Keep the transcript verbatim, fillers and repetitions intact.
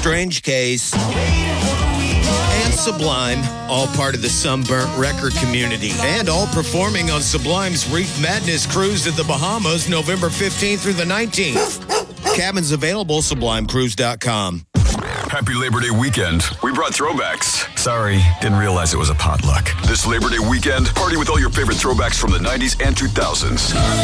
Strange Case, and Sublime, all part of the Sunburnt record community, and all performing on Sublime's Reef Madness cruise at the Bahamas November fifteenth through the nineteenth. Cabins available, sublime cruise dot com. Happy Labor Day weekend. We brought throwbacks. Sorry, didn't realize it was a potluck. This Labor Day weekend, party with all your favorite throwbacks from the nineties and two thousands.